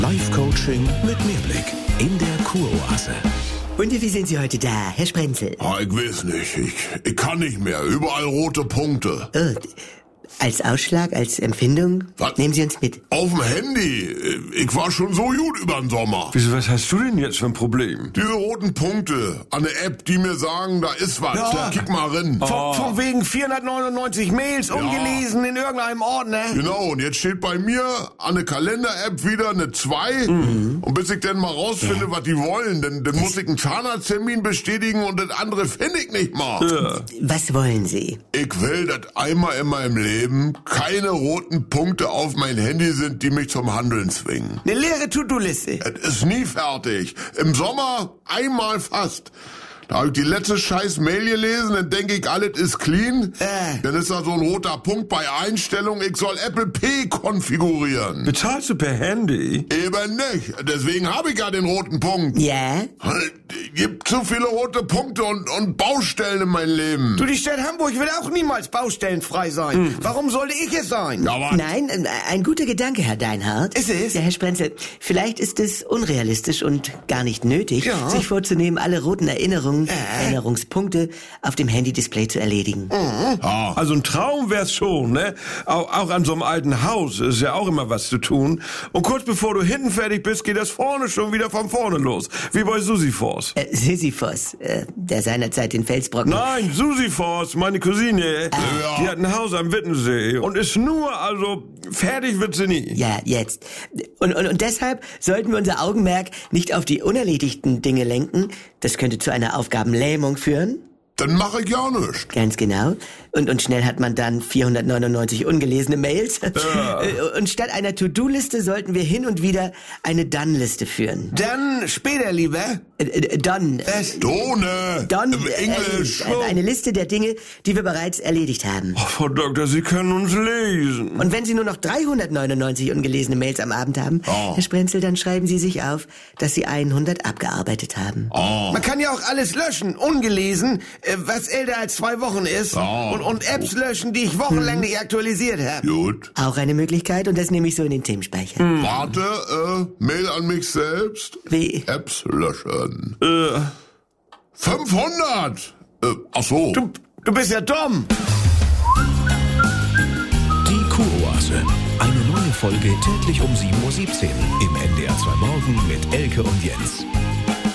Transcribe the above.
Live-Coaching mit Mehrblick in der Kuroase. Und wie sind Sie heute da, Herr Sprenzel? Ich weiß nicht, ich kann nicht mehr. Überall rote Punkte. Oh, als Ausschlag, als Empfindung? Was? Nehmen Sie uns mit. Auf dem Handy. Ich war schon so gut über den Sommer. Wieso, was hast du denn jetzt für ein Problem? Diese roten Punkte an der App, die mir sagen, da ist was. Ja. Kick mal rein. Von wegen 499 Mails ungelesen in irgendeinem Ordner. Genau, und jetzt steht bei mir an der Kalender-App wieder eine 2. Und bis ich dann mal rausfinde, was die wollen, dann muss ich einen Zahnarzttermin bestätigen und das andere finde ich nicht mal. Ja. Was wollen Sie? Ich will, dass einmal in meinem Leben keine roten Punkte auf mein Handy sind, die mich zum Handeln zwingen. Eine leere To-Do-Liste. Es ist nie fertig. Im Sommer einmal fast. Da habe ich die letzte scheiß Mail gelesen, dann denke ich, alles ist clean. Dann ist da so ein roter Punkt bei Einstellungen, ich soll Apple Pay konfigurieren. Bezahlst du per Handy? Eben nicht. Deswegen habe ich ja den roten Punkt. Ja? Gibt zu viele rote Punkte und Baustellen in meinem Leben. Du, die Stadt Hamburg will auch niemals baustellenfrei sein. Warum sollte ich es sein? Ja, aber Nein, ein guter Gedanke, Herr Deinhardt. Ist es? Ja, Herr Sprenzel, vielleicht ist es unrealistisch und gar nicht nötig, Ja. sich vorzunehmen, alle roten Erinnerungspunkte auf dem Handy-Display zu erledigen. Also ein Traum wär's schon, ne? Auch an so einem alten Haus ist ja auch immer was zu tun. Und kurz bevor du hinten fertig bist, geht das vorne schon wieder von vorne los. Wie bei Sisyphos. Sisyphos, der seinerzeit den Felsbrocken... Nein, Sisyphos, meine Cousine. Die hat ein Haus am Wittensee und ist nur, also fertig wird sie nie. Ja, jetzt. Und deshalb sollten wir unser Augenmerk nicht auf die unerledigten Dinge lenken. Das könnte zu einer Aufgabenlähmung führen. dann mache ich ja nichts. Ganz genau. Und schnell hat man dann 499 ungelesene Mails. Und statt einer To-Do-Liste sollten wir hin und wieder eine Done-Liste führen. Dann später lieber. Done. Done. Done. Im Englisch. Eine Liste der Dinge, die wir bereits erledigt haben. Oh, Frau Doktor, Sie können uns lesen. Und wenn Sie nur noch 399 ungelesene Mails am Abend haben, Herr Sprenzel, dann schreiben Sie sich auf, dass Sie 100 abgearbeitet haben. Man kann ja auch alles löschen, ungelesen, was älter als 2 Wochen ist. Und Apps löschen, die ich wochenlang nicht aktualisiert habe. Gut. Auch eine Möglichkeit, und das nehme ich so in den Themenspeicher. Warte, Mail an mich selbst. Wie? Apps löschen. 500! Ach so. Du bist ja dumm. Die Kuroase. Eine neue Folge täglich um 7:17 Uhr im NDR 2 Morgen mit Elke und Jens.